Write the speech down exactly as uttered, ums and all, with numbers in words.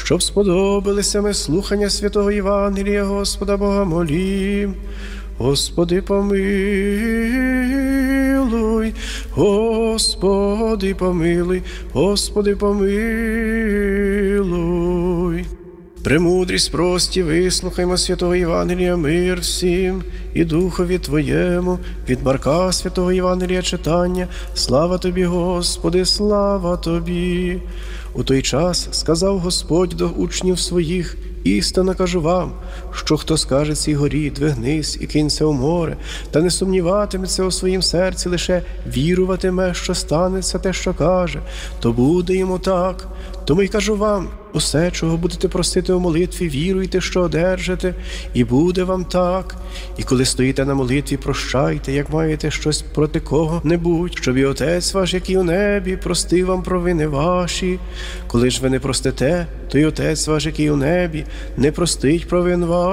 щоб сподобалися ми слухання святого Євангелія, Господа Бога молім. Господи, помилуй, Господи, помилуй, Господи, помилуй. Премудрість прості, вислухаймо святого Євангелія, мир всім і Духові Твоєму, від Марка святого Євангелія читання. Слава Тобі, Господи, слава Тобі. У той час сказав Господь до учнів своїх: істинно кажу вам, що хто скаже цій горі, двигнись і кинься у море, та не сумніватиметься у своїм серці, лише віруватиме, що станеться те, що каже, то буде йому так. Тому й кажу вам, усе, чого будете просити у молитві, віруйте, що одержите, і буде вам так. І коли стоїте на молитві, прощайте, як маєте щось проти кого-небудь, щоб і Отець ваш, який у небі, простив вам провини ваші. Коли ж ви не простите, то й Отець ваш, який у небі, не простить провин ваші.